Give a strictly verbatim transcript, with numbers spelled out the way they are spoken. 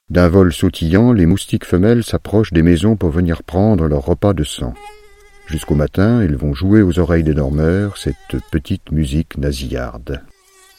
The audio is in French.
D'un vol sautillant, les moustiques femelles s'approchent des maisons pour venir prendre leur repas de sang. Jusqu'au matin, ils vont jouer aux oreilles des dormeurs cette petite musique nasillarde.